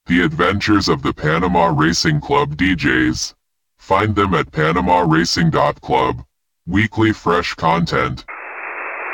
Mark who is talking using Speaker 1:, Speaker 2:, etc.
Speaker 1: The Adventures of the Panama Racing Club DJs. Find them at panamaracing.club. Weekly fresh content.